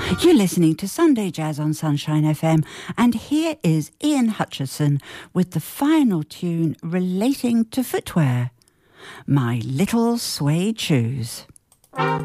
You're listening to Sunday Jazz on Sunshine FM, and here is Ian Hutchison with the final tune relating to footwear, My Little Suede Shoes.